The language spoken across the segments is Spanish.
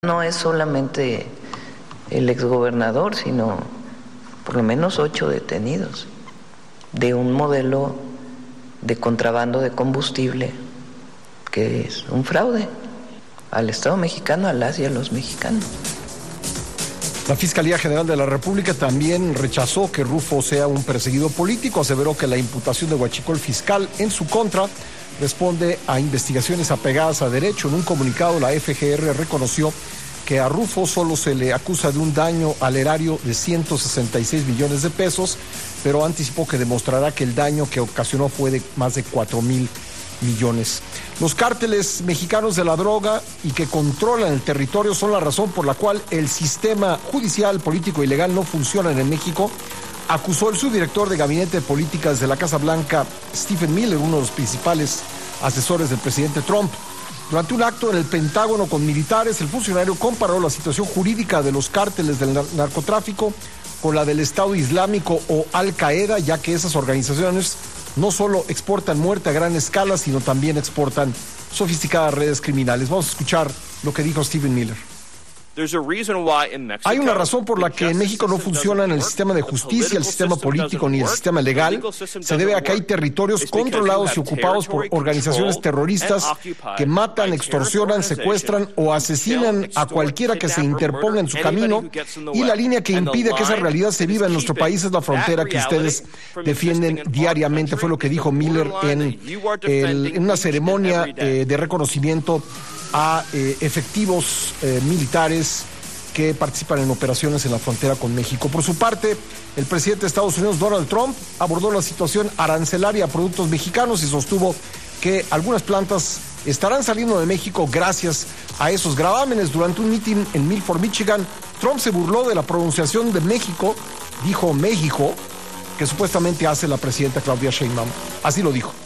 No es solamente el exgobernador, sino por lo menos 8 detenidos de un modelo de contrabando de combustible que es un fraude al Estado mexicano, a las y a los mexicanos. La Fiscalía General de la República también rechazó que Rufo sea un perseguido político, aseveró que la imputación de huachicol fiscal en su contra responde a investigaciones apegadas a derecho. En un comunicado, la FGR reconoció que a Rufo solo se le acusa de un daño al erario de 166 millones de pesos, pero anticipó que demostrará que el daño que ocasionó fue de más de 4,000 millones. Los cárteles mexicanos de la droga y que controlan el territorio son la razón por la cual el sistema judicial, político y legal no funcionan en México, acusó el subdirector de Gabinete de Políticas de la Casa Blanca, Stephen Miller, uno de los principales asesores del presidente Trump. Durante un acto en el Pentágono con militares, el funcionario comparó la situación jurídica de los cárteles del narcotráfico con la del Estado Islámico o Al-Qaeda, ya que esas organizaciones no solo exportan muerte a gran escala, sino también exportan sofisticadas redes criminales. Vamos a escuchar lo que dijo Stephen Miller. Hay una razón por la que en México no funcionan el sistema de justicia, el sistema político ni el sistema legal. Se debe a que hay territorios controlados y ocupados por organizaciones terroristas que matan, extorsionan, secuestran o asesinan a cualquiera que se interponga en su camino, y la línea que impide que esa realidad se viva en nuestro país es la frontera que ustedes defienden diariamente. Fue lo que dijo Miller en una ceremonia de reconocimiento a efectivos militares que participan en operaciones en la frontera con México. Por su parte, el presidente de Estados Unidos, Donald Trump, abordó la situación arancelaria a productos mexicanos y sostuvo que algunas plantas estarán saliendo de México gracias a esos gravámenes. Durante un mitin en Milford, Michigan, Trump se burló de la pronunciación de México, dijo México, que supuestamente hace la presidenta Claudia Sheinbaum. Así lo dijo.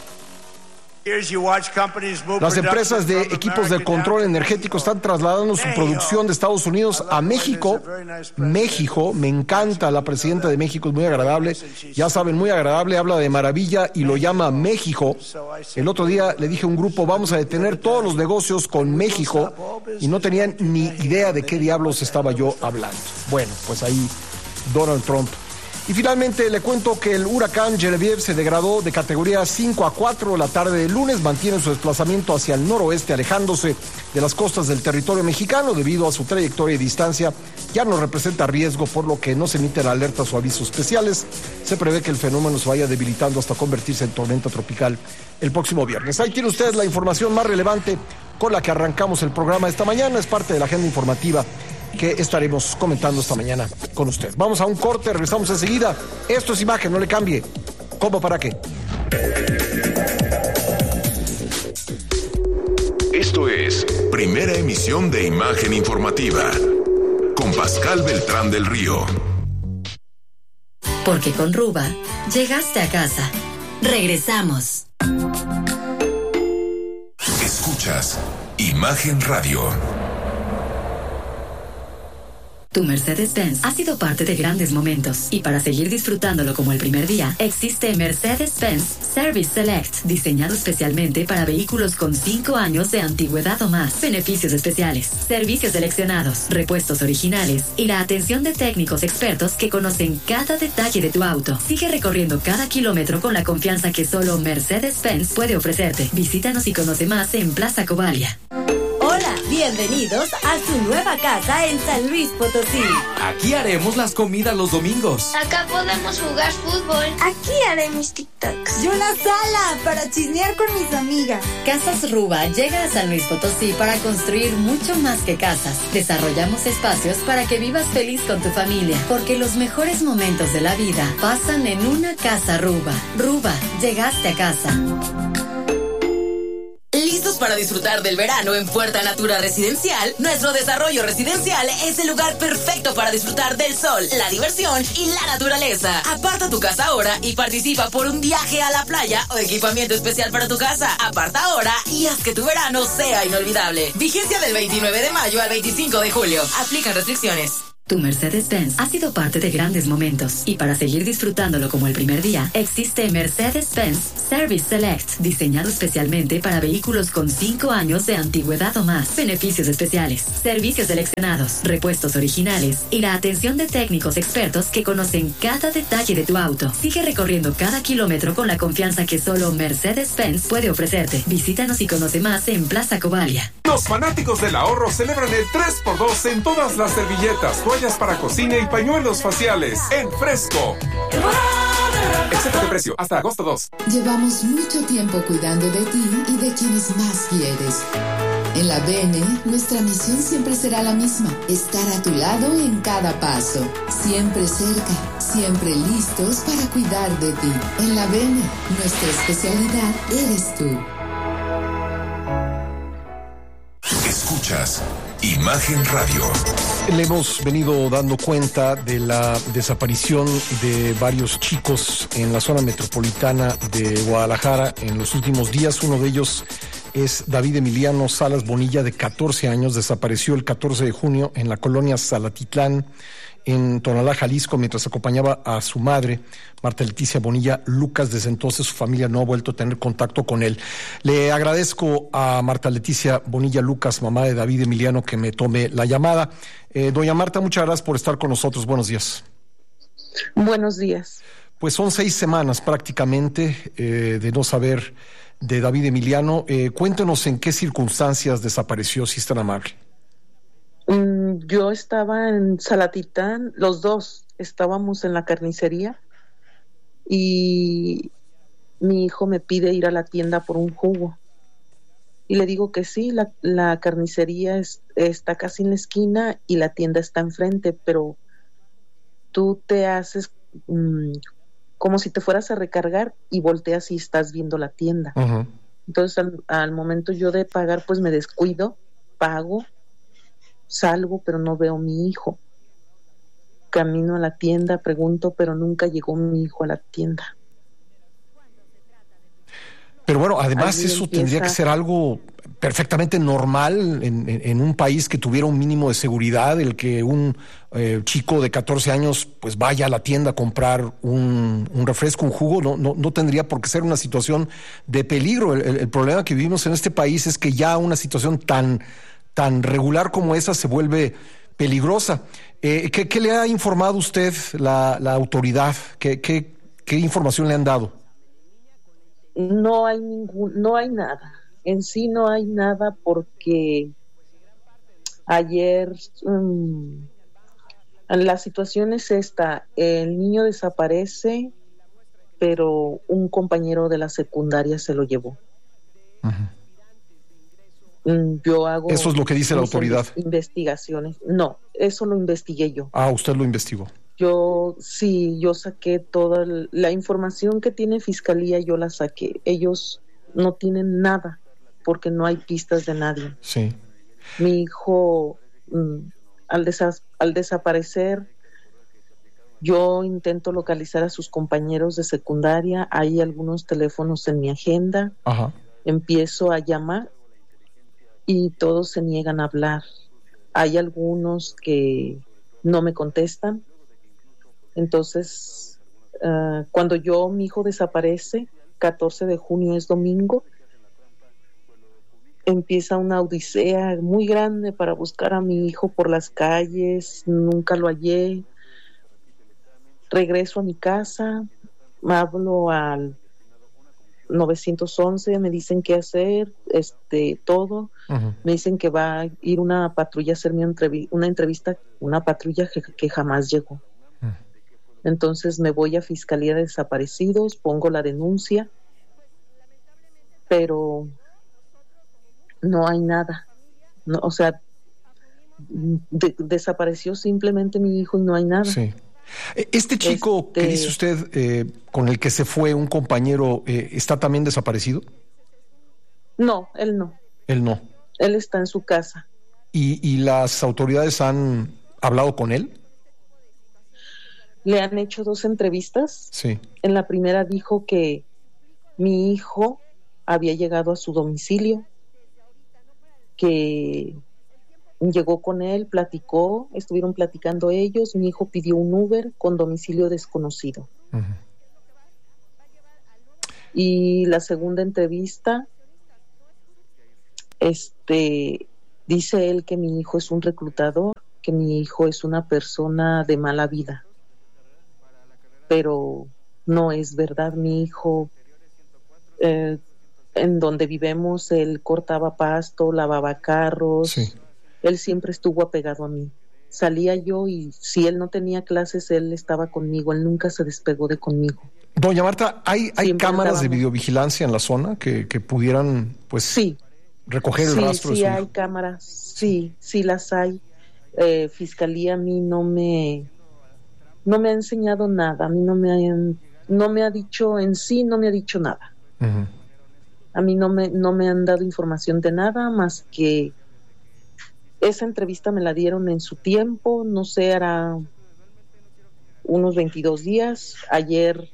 Las empresas de equipos de control energético están trasladando su producción de Estados Unidos a México. México, me encanta la presidenta de México, es muy agradable. Ya saben, muy agradable, habla de maravilla y lo llama México. El otro día le dije a un grupo, vamos a detener todos los negocios con México, y no tenían ni idea de qué diablos estaba yo hablando. Bueno, pues ahí Donald Trump. Y finalmente le cuento que el huracán Genevieve se degradó de categoría 5 a 4 la tarde del lunes, mantiene su desplazamiento hacia el noroeste, alejándose de las costas del territorio mexicano. Debido a su trayectoria y distancia, ya no representa riesgo, por lo que no se emiten alertas o avisos especiales. Se prevé que el fenómeno se vaya debilitando hasta convertirse en tormenta tropical el próximo viernes. Ahí tiene usted la información más relevante con la que arrancamos el programa esta mañana. Es parte de la agenda informativa que estaremos comentando esta mañana con usted. Vamos a un corte, regresamos enseguida. Esto es Imagen, no le cambie. ¿Cómo para qué? Esto es Primera Emisión de Imagen Informativa con Pascal Beltrán del Río. Porque con Ruba llegaste a casa. Regresamos. Escuchas Imagen Radio. Tu Mercedes-Benz ha sido parte de grandes momentos, y para seguir disfrutándolo como el primer día, existe Mercedes-Benz Service Select, diseñado especialmente para vehículos con 5 años de antigüedad o más. Beneficios especiales, servicios seleccionados, repuestos originales y la atención de técnicos expertos que conocen cada detalle de tu auto. Sigue recorriendo cada kilómetro con la confianza que solo Mercedes-Benz puede ofrecerte. Visítanos y conoce más en Plaza Covalia. Hola, bienvenidos a su nueva casa en San Luis Potosí. Aquí haremos las comidas los domingos. Acá podemos jugar fútbol. Aquí haré mis TikToks. Y una sala para chismear con mis amigas. Casas Ruba llega a San Luis Potosí para construir mucho más que casas. Desarrollamos espacios para que vivas feliz con tu familia, porque los mejores momentos de la vida pasan en una casa Ruba. Ruba, llegaste a casa. ¿Listos para disfrutar del verano en Puerta Natura Residencial? Nuestro desarrollo residencial es el lugar perfecto para disfrutar del sol, la diversión y la naturaleza. Aparta tu casa ahora y participa por un viaje a la playa o equipamiento especial para tu casa. Aparta ahora y haz que tu verano sea inolvidable. Vigencia del 29 de mayo al 25 de julio. Aplican restricciones. Tu Mercedes-Benz ha sido parte de grandes momentos y para seguir disfrutándolo como el primer día, existe Mercedes-Benz Service Select, diseñado especialmente para vehículos con 5 años de antigüedad o más. Beneficios especiales, servicios seleccionados, repuestos originales y la atención de técnicos expertos que conocen cada detalle de tu auto. Sigue recorriendo cada kilómetro con la confianza que solo Mercedes-Benz puede ofrecerte. Visítanos y conoce más en Plaza Covalia. Los fanáticos del ahorro celebran el 3x2 en todas las servilletas, toallas para cocina y pañuelos faciales en Fresco. Excepto de precio hasta agosto 2. Llevamos mucho tiempo cuidando de ti y de quienes más quieres. En la BN, nuestra misión siempre será la misma: estar a tu lado en cada paso, siempre cerca, siempre listos para cuidar de ti. En la BN, nuestra especialidad eres tú. Escuchas Imagen Radio. Le hemos venido dando cuenta de la desaparición de varios chicos en la zona metropolitana de Guadalajara en los últimos días. Uno de ellos es David Emiliano Salas Bonilla, de 14 años. Desapareció el 14 de junio en la colonia Salatitlán, en Tonalá, Jalisco, mientras acompañaba a su madre, Marta Leticia Bonilla Lucas. Desde entonces su familia no ha vuelto a tener contacto con él. Le agradezco a Marta Leticia Bonilla Lucas, mamá de David Emiliano, que me tome la llamada. Doña Marta, muchas gracias por estar con nosotros. Buenos días. Buenos días. Pues son 6 semanas prácticamente de no saber de David Emiliano. Cuéntenos en qué circunstancias desapareció, si es tan amable. Yo estaba en Salatitlán, los dos estábamos en la carnicería y mi hijo me pide ir a la tienda por un jugo. Y le digo que sí, la carnicería está casi en la esquina y la tienda está enfrente, pero tú te haces como si te fueras a recargar y volteas y estás viendo la tienda. Uh-huh. Entonces al momento yo de pagar, pues me descuido, pago, salgo, pero no veo a mi hijo. Camino a la tienda, pregunto, pero nunca llegó mi hijo a la tienda. Pero bueno, además eso tendría que ser algo perfectamente normal en un país que tuviera un mínimo de seguridad, el que un chico de 14 años pues vaya a la tienda a comprar un refresco, un jugo. No tendría por qué ser una situación de peligro. El problema que vivimos en este país es que ya una situación tan regular como esa se vuelve peligrosa. ¿Qué le ha informado usted la autoridad? ¿Qué información le han dado? No hay nada. En sí no hay nada porque ayer la situación es esta: el niño desaparece, pero un compañero de la secundaria se lo llevó. Uh-huh. Yo hago... Eso es lo que dice la autoridad. Investigaciones. No, eso lo investigué yo. Ah, usted lo investigó. Yo saqué toda la información que tiene Fiscalía, yo la saqué. Ellos no tienen nada porque no hay pistas de nadie. Sí. Mi hijo, al desaparecer, yo intento localizar a sus compañeros de secundaria. Hay algunos teléfonos en mi agenda. Ajá. Empiezo a llamar y todos se niegan a hablar. Hay algunos que no me contestan. Entonces, cuando mi hijo desaparece, 14 de junio es domingo, empieza una odisea muy grande para buscar a mi hijo por las calles. Nunca lo hallé. Regreso a mi casa, hablo al 911, me dicen qué hacer, todo. Uh-huh. Me dicen que va a ir una patrulla a hacerme una entrevista, una patrulla que jamás llegó. Entonces me voy a Fiscalía de Desaparecidos, pongo la denuncia, pero no hay nada. No, o sea, desapareció simplemente mi hijo y no hay nada. Sí. Este chico que dice usted, con el que se fue un compañero, ¿está también desaparecido? No, él no. Él no. Él está en su casa. ¿Y las autoridades han hablado con él? Le han hecho 2 entrevistas. Sí. En la primera dijo que mi hijo había llegado a su domicilio, que llegó con él, platicó, estuvieron platicando ellos, mi hijo pidió un Uber con domicilio desconocido. Uh-huh. Y la segunda entrevista, dice él que mi hijo es un reclutador, que mi hijo es una persona de mala vida. Pero no es verdad. Mi hijo, en donde vivimos, él cortaba pasto, lavaba carros. Sí. Él siempre estuvo apegado a mí. Salía yo y si él no tenía clases, él estaba conmigo. Él nunca se despegó de conmigo. Doña Marta, ¿hay cámaras de videovigilancia en la zona que pudieran, pues, sí, recoger el rastro de su hijo? Sí, hay cámaras. Sí las hay. Fiscalía a mí no me ha enseñado nada. A mí no me ha dicho en sí, no me ha dicho nada. Uh-huh. A mí no me han dado información de nada más que esa entrevista me la dieron en su tiempo, no sé, era unos 22 días. Ayer,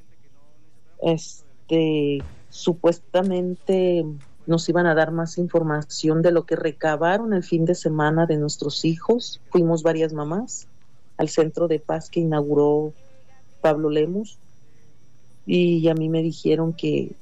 supuestamente nos iban a dar más información de lo que recabaron el fin de semana de nuestros hijos. Fuimos varias mamás al centro de paz que inauguró Pablo Lemus y a mí me dijeron que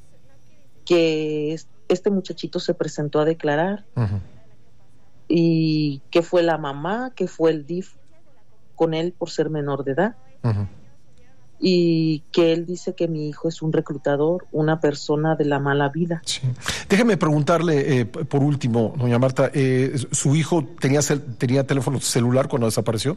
este muchachito se presentó a declarar. Uh-huh. Y que fue la mamá, que fue el DIF con él por ser menor de edad. Uh-huh. Y que él dice que mi hijo es un reclutador, una persona de la mala vida. Sí. Déjeme preguntarle, por último, doña Marta, ¿su hijo tenía teléfono celular cuando desapareció?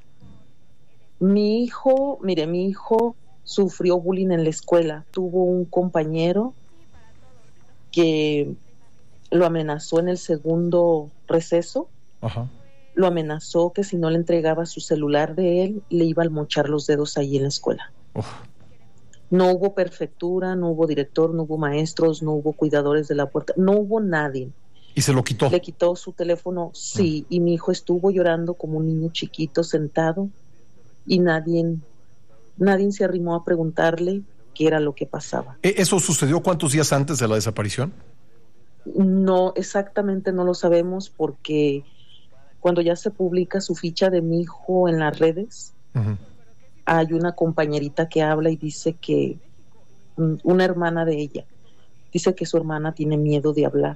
Mi hijo sufrió bullying en la escuela. Tuvo un compañero que lo amenazó en el segundo receso. Ajá. Lo amenazó que si no le entregaba su celular de él, le iba a mochar los dedos ahí en la escuela. Uf. No hubo prefectura, no hubo director, no hubo maestros, no hubo cuidadores de la puerta, no hubo nadie. ¿Y se lo quitó? Le quitó su teléfono, sí, y mi hijo estuvo llorando como un niño chiquito sentado y nadie se arrimó a preguntarle qué era lo que pasaba. ¿Eso sucedió cuántos días antes de la desaparición? No, exactamente no lo sabemos porque cuando ya se publica su ficha de mi hijo en las redes, uh-huh, hay una compañerita que habla y dice que una hermana de ella dice que su hermana tiene miedo de hablar.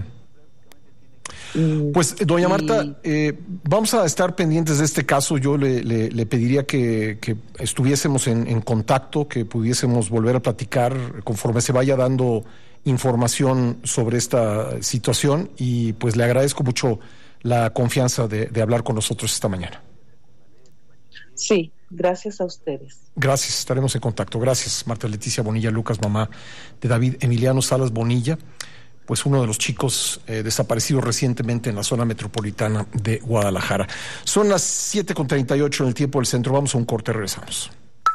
Pues doña Marta, vamos a estar pendientes de este caso. Yo le pediría que estuviésemos en contacto, que pudiésemos volver a platicar conforme se vaya dando información sobre esta situación y pues le agradezco mucho la confianza de hablar con nosotros esta mañana. Sí, gracias a ustedes. Gracias, estaremos en contacto. Gracias, Marta Leticia Bonilla Lucas, mamá de David Emiliano Salas Bonilla, pues uno de los chicos desaparecidos recientemente en la zona metropolitana de Guadalajara. Son las 7:38 en el tiempo del centro. Vamos a un corte, regresamos.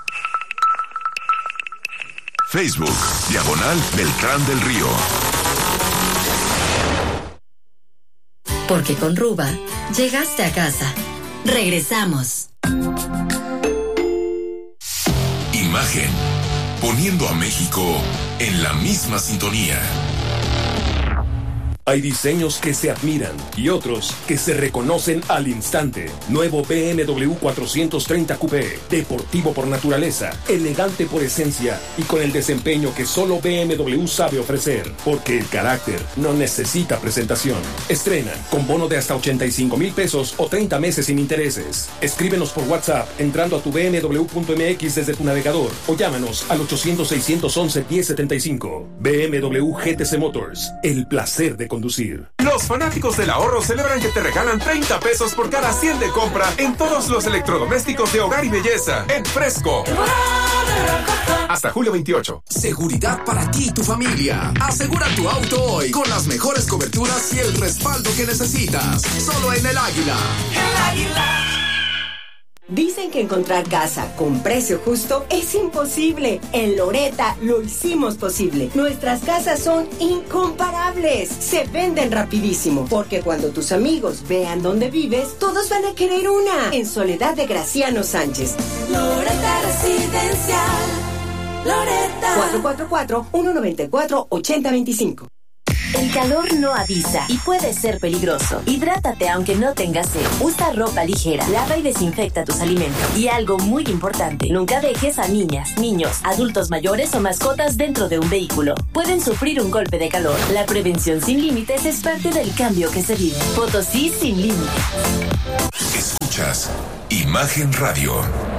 Facebook, /Beltrán del Río. Porque con Ruba llegaste a casa. Regresamos. Imagen, poniendo a México en la misma sintonía. Hay diseños que se admiran y otros que se reconocen al instante. Nuevo BMW 430 Coupé, deportivo por naturaleza, elegante por esencia y con el desempeño que solo BMW sabe ofrecer, porque el carácter no necesita presentación. Estrenan con bono de hasta 85,000 pesos o 30 meses sin intereses. Escríbenos por WhatsApp entrando a tu bmw.mx desde tu navegador o llámanos al 800-611-1075. BMW GTC Motors, el placer de conducir. Los fanáticos del ahorro celebran que te regalan 30 pesos por cada 100 de compra en todos los electrodomésticos de hogar y belleza en Fresco. Hasta julio 28. Seguridad para ti y tu familia. Asegura tu auto hoy con las mejores coberturas y el respaldo que necesitas. Solo en El Águila. El Águila. Dicen que encontrar casa con precio justo es imposible. En Loretta lo hicimos posible. Nuestras casas son incomparables. Se venden rapidísimo. Porque cuando tus amigos vean dónde vives, todos van a querer una. En Soledad de Graciano Sánchez. Loretta Residencial. Loretta. 444-194-8025. El calor no avisa y puede ser peligroso. Hidrátate aunque no tengas sed. Usa ropa ligera, lava y desinfecta tus alimentos. Y algo muy importante, nunca dejes a niñas, niños, adultos mayores o mascotas dentro de un vehículo. Pueden sufrir un golpe de calor. La prevención sin límites es parte del cambio que se vive. Potosí sin límites. Escuchas Imagen Radio.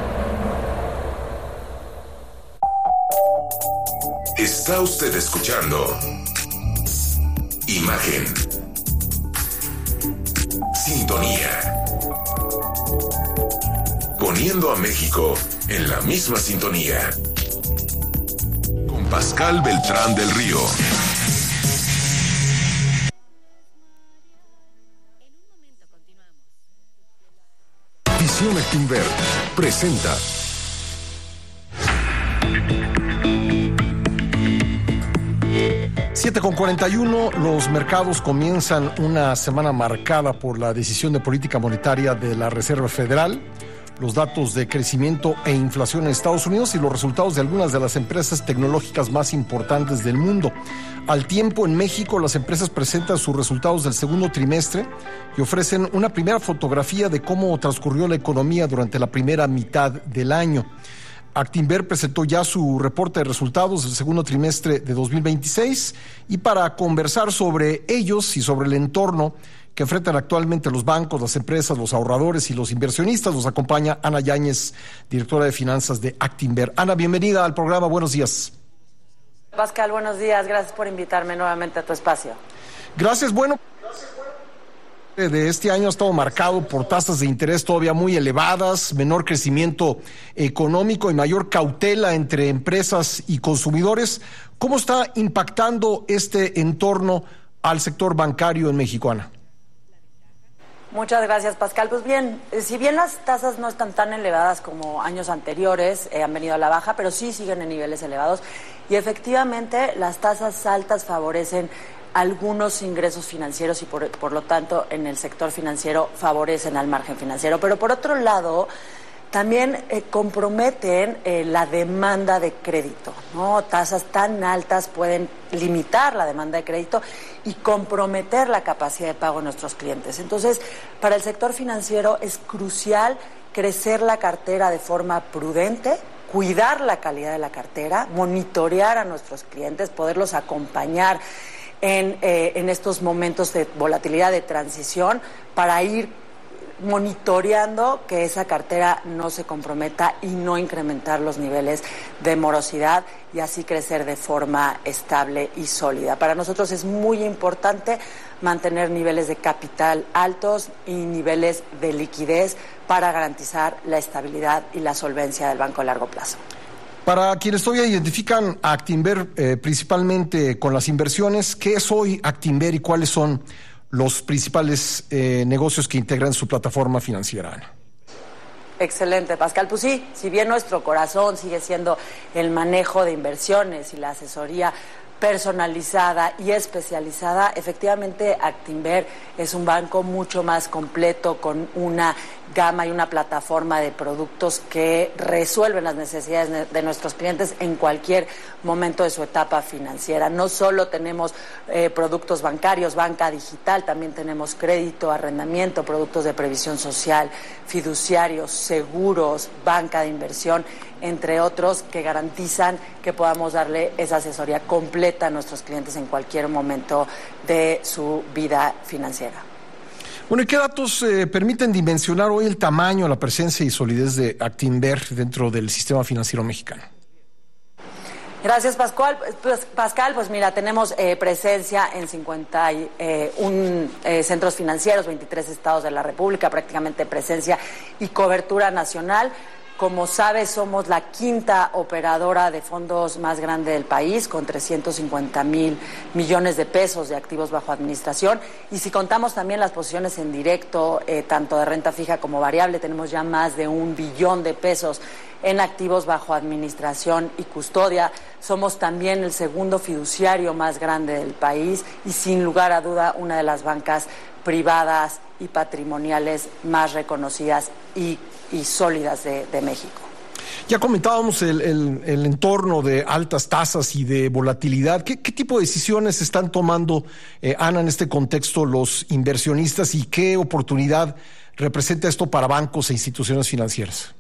Está usted escuchando Imagen. Sintonía. Poniendo a México en la misma sintonía. Con Pascal Beltrán del Río. Visión Actinver presenta. Con 41, los mercados comienzan una semana marcada por la decisión de política monetaria de la Reserva Federal, los datos de crecimiento e inflación en Estados Unidos y los resultados de algunas de las empresas tecnológicas más importantes del mundo. Al tiempo, en México, las empresas presentan sus resultados del segundo trimestre y ofrecen una primera fotografía de cómo transcurrió la economía durante la primera mitad del año. Actinver presentó ya su reporte de resultados del segundo trimestre de 2026 y para conversar sobre ellos y sobre el entorno que enfrentan actualmente los bancos, las empresas, los ahorradores y los inversionistas, nos acompaña Ana Yáñez, directora de finanzas de Actinver. Ana, bienvenida al programa, buenos días. Pascal, buenos días, gracias por invitarme nuevamente a tu espacio. Gracias, bueno. De este año ha estado marcado por tasas de interés todavía muy elevadas, menor crecimiento económico y mayor cautela entre empresas y consumidores. ¿Cómo está impactando este entorno al sector bancario en México, Ana? Muchas gracias, Pascal. Pues bien, si bien las tasas no están tan elevadas como años anteriores, han venido a la baja, pero sí siguen en niveles elevados y efectivamente las tasas altas favorecen algunos ingresos financieros y por lo tanto en el sector financiero favorecen al margen financiero. Pero por otro lado, también comprometen la demanda de crédito, ¿no? Tasas tan altas pueden limitar la demanda de crédito y comprometer la capacidad de pago de nuestros clientes. Entonces, para el sector financiero es crucial crecer la cartera de forma prudente, cuidar la calidad de la cartera, monitorear a nuestros clientes, poderlos acompañar en estos momentos de volatilidad, de transición, para ir monitoreando que esa cartera no se comprometa y no incrementar los niveles de morosidad y así crecer de forma estable y sólida. Para nosotros es muy importante mantener niveles de capital altos y niveles de liquidez para garantizar la estabilidad y la solvencia del banco a largo plazo. Para quienes todavía identifican a Actinver principalmente con las inversiones, ¿qué es hoy Actinver y cuáles son los principales negocios que integran su plataforma financiera, Ana? Excelente, Pascal. Pues sí, si bien nuestro corazón sigue siendo el manejo de inversiones y la asesoría personalizada y especializada, efectivamente Actinver es un banco mucho más completo con una gama y una plataforma de productos que resuelven las necesidades de nuestros clientes en cualquier momento de su etapa financiera. No solo tenemos productos bancarios, banca digital, también tenemos crédito, arrendamiento, productos de previsión social, fiduciarios, seguros, banca de inversión, entre otros, que garantizan que podamos darle esa asesoría completa a nuestros clientes en cualquier momento de su vida financiera. Bueno, ¿y qué datos permiten dimensionar hoy el tamaño, la presencia y solidez de Actinver dentro del sistema financiero mexicano? Gracias, Pascal. Pues mira, tenemos presencia en 51 centros financieros, 23 estados de la República, prácticamente presencia y cobertura nacional. Como sabes, somos la quinta operadora de fondos más grande del país, con 350,000 millones de pesos de activos bajo administración. Y si contamos también las posiciones en directo, tanto de renta fija como variable, tenemos ya más de 1 billón de pesos en activos bajo administración y custodia. Somos también el segundo fiduciario más grande del país y, sin lugar a duda, una de las bancas privadas y patrimoniales más reconocidas y sólidas de México. Ya comentábamos el entorno de altas tasas y de volatilidad. ¿Qué tipo de decisiones están tomando, Ana, en este contexto los inversionistas y qué oportunidad representa esto para bancos e instituciones financieras?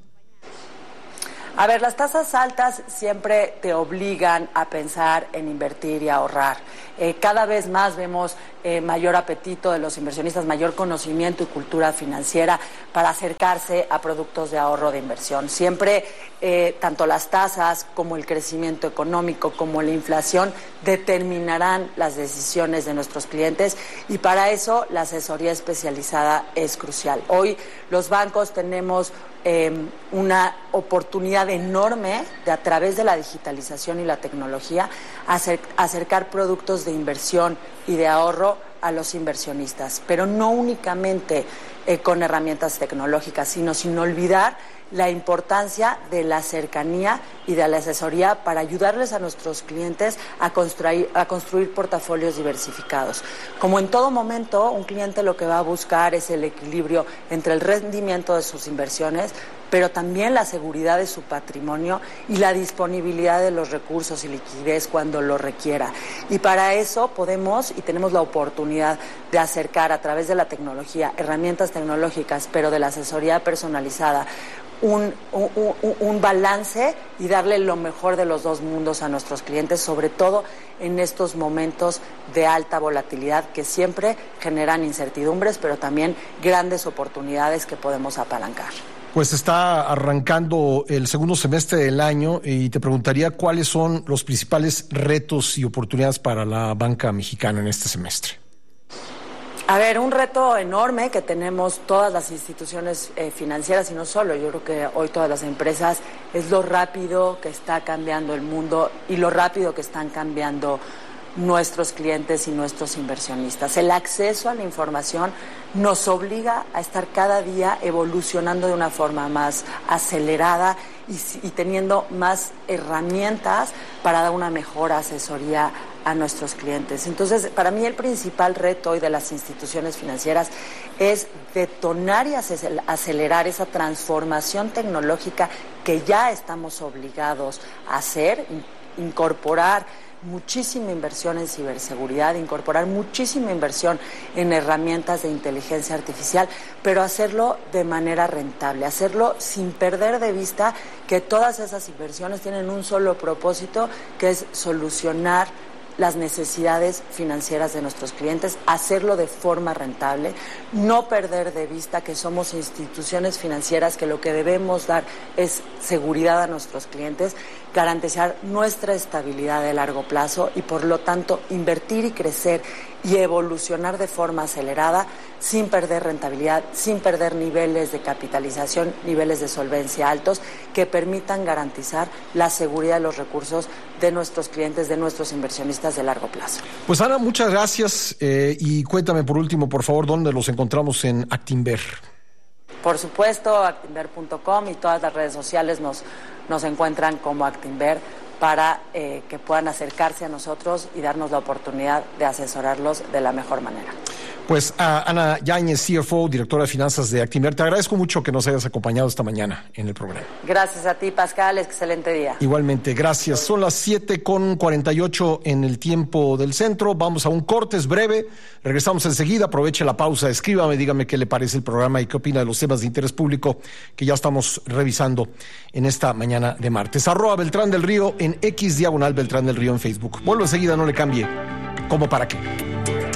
A ver, las tasas altas siempre te obligan a pensar en invertir y ahorrar. Cada vez más vemos mayor apetito de los inversionistas, mayor conocimiento y cultura financiera para acercarse a productos de ahorro de inversión. Siempre, tanto las tasas como el crecimiento económico, como la inflación, determinarán las decisiones de nuestros clientes y para eso la asesoría especializada es crucial. Hoy los bancos tenemos una oportunidad enorme de, a través de la digitalización y la tecnología, acercar productos de inversión y de ahorro a los inversionistas, pero no únicamente con herramientas tecnológicas, sino sin olvidar la importancia de la cercanía y de la asesoría para ayudarles a nuestros clientes a construir portafolios diversificados. Como en todo momento, un cliente lo que va a buscar es el equilibrio entre el rendimiento de sus inversiones, pero también la seguridad de su patrimonio y la disponibilidad de los recursos y liquidez cuando lo requiera. Y para eso podemos y tenemos la oportunidad de acercar a través de la tecnología, herramientas tecnológicas, pero de la asesoría personalizada, un balance y darle lo mejor de los dos mundos a nuestros clientes, sobre todo en estos momentos de alta volatilidad que siempre generan incertidumbres, pero también grandes oportunidades que podemos apalancar. Pues está arrancando el segundo semestre del año y te preguntaría cuáles son los principales retos y oportunidades para la banca mexicana en este semestre. A ver, un reto enorme que tenemos todas las instituciones financieras y no solo, yo creo que hoy todas las empresas, es lo rápido que está cambiando el mundo y lo rápido que están cambiando nuestros clientes y nuestros inversionistas. El acceso a la información nos obliga a estar cada día evolucionando de una forma más acelerada y teniendo más herramientas para dar una mejor asesoría a nuestros clientes. Entonces, para mí el principal reto hoy de las instituciones financieras es detonar y acelerar esa transformación tecnológica que ya estamos obligados a hacer, incorporar muchísima inversión en ciberseguridad, incorporar muchísima inversión en herramientas de inteligencia artificial, pero hacerlo de manera rentable, hacerlo sin perder de vista que todas esas inversiones tienen un solo propósito, que es solucionar las necesidades financieras de nuestros clientes, hacerlo de forma rentable, no perder de vista que somos instituciones financieras que lo que debemos dar es seguridad a nuestros clientes, garantizar nuestra estabilidad de largo plazo y por lo tanto invertir y crecer y evolucionar de forma acelerada sin perder rentabilidad, sin perder niveles de capitalización, niveles de solvencia altos que permitan garantizar la seguridad de los recursos de nuestros clientes, de nuestros inversionistas de largo plazo. Pues Ana, muchas gracias y cuéntame por último, por favor, dónde los encontramos en Actinver. Por supuesto, actinver.com y todas las redes sociales nos encuentran como Actinver para que puedan acercarse a nosotros y darnos la oportunidad de asesorarlos de la mejor manera. Pues Ana Yáñez, CFO, directora de finanzas de Actinver, te agradezco mucho que nos hayas acompañado esta mañana en el programa. Gracias a ti, Pascal, excelente día. Igualmente, gracias. Son las 7:48 en el tiempo del centro. Vamos a un corte, es breve. Regresamos enseguida, aproveche la pausa, escríbame, dígame qué le parece el programa y qué opina de los temas de interés público que ya estamos revisando en esta mañana de martes. @Beltrán del Río en X /Beltrán del Río en Facebook. Vuelvo enseguida, no le cambie. ¿Cómo para qué?